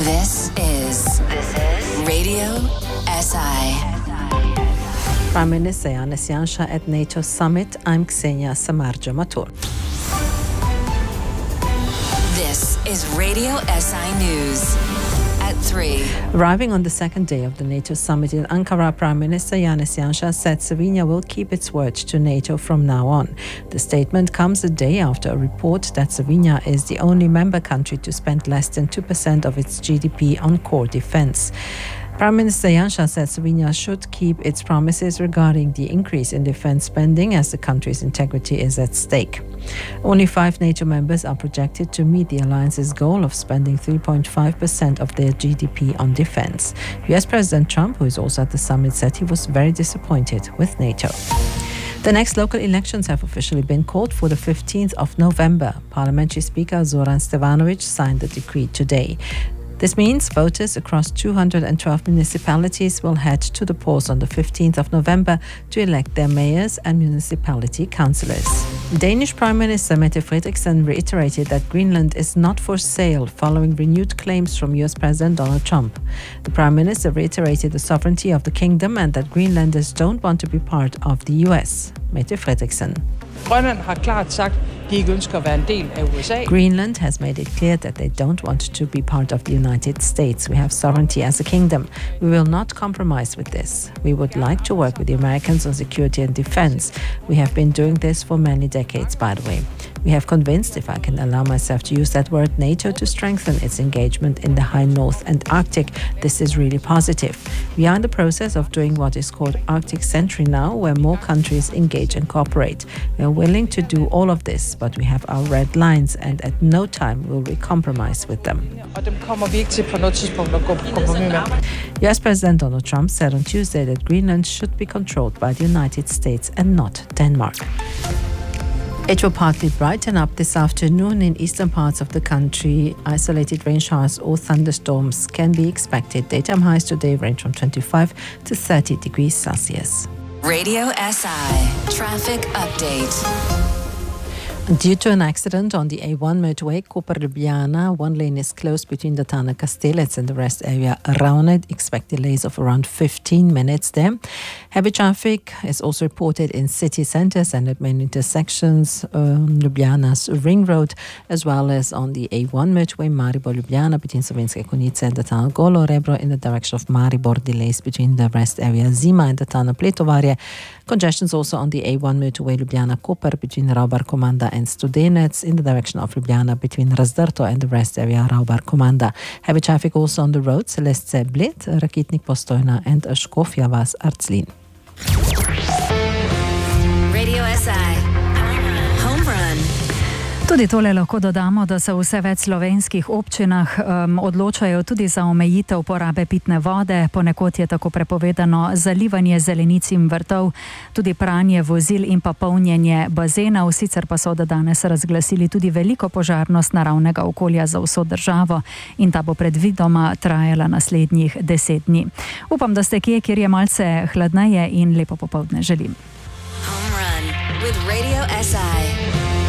This is Radio SI. Prime Minister Janez Janša at NATO summit. I'm Ksenia Samardzija-Matur. This is Radio SI News. At 3. Arriving on the second day of the NATO summit in Ankara, Prime Minister Janez Janša said Slovenia will keep its word to NATO from now on. The statement comes a day after a report that Slovenia is the only member country to spend less than 2% of its GDP on core defense. Prime Minister Janša said Slovenia should keep its promises regarding the increase in defense spending as the country's integrity is at stake. Only 5 NATO members are projected to meet the alliance's goal of spending 3.5% of their GDP on defense. US President Trump, who is also at the summit, said he was very disappointed with NATO. The next local elections have officially been called for the 15th of November. Parliamentary Speaker Zoran Stevanovic signed the decree today. This means voters across 212 municipalities will head to the polls on the 15th of November to elect their mayors and municipality councillors. Danish Prime Minister Mette Frederiksen reiterated that Greenland is not for sale following renewed claims from US President Donald Trump. The Prime Minister reiterated the sovereignty of the kingdom and that Greenlanders don't want to be part of the US. Mette Frederiksen. Grønland har klart sagt, de ikke ønsker at være en del af USA. Greenland has made it clear that they don't want to be part of the United States. We have sovereignty as a kingdom. We will not compromise with this. We would like to work with the Americans on security and defense. We have been doing this for many decades, by the way. We have convinced, if I can allow myself to use that word, NATO to strengthen its engagement in the High North and Arctic. This is really positive. We are in the process of doing what is called Arctic Century now, where more countries engage and cooperate. We are willing to do all of this, but we have our red lines, and at no time will we compromise with them. US President Donald Trump said on Tuesday that Greenland should be controlled by the United States and not Denmark. It will partly brighten up this afternoon in eastern parts of the country. Isolated rain showers or thunderstorms can be expected. Daytime highs today range from 25 to 30 degrees Celsius. Radio SI Traffic Update. Due to an accident on the A1 motorway, Koper-Ljubljana, one lane is closed between the Tana Kastelec and the rest area around it. Expect delays of around 15 minutes there. Heavy traffic is also reported in city centres and at main intersections on Ljubljana's Ring Road, as well as on the A1 motorway Maribor-Ljubljana between Slovenska Konjica and the tunnel Golo-Rebro in the direction of Maribor. Delays between the rest area Zima and the tunnel Pletovarje. Congestions also on the A1 motorway Ljubljana-Koper between Raubar-Komanda and Studenec in the direction of Ljubljana between Razdrto and the rest area Raubar-Komanda. Heavy traffic also on the roads Lesce-Bled, Rakitnik-Postojna and Škofja Vas-Arclin. Radio SI Home Run. Tudi tole lahko dodamo, da se v vse več slovenskih občinah odločajo tudi za omejitev porabe pitne vode. Ponekod je tako prepovedano zalivanje zelenic in vrtov, tudi pranje vozil in pa polnjenje bazenov. Sicer pa so od danes razglasili tudi veliko požarnost naravnega okolja za vso državo in ta bo predvidoma trajala naslednjih 10 dni. Upam, da ste kje, kjer je malce hladneje in lepo popoldne želim. Home Run with Radio SI.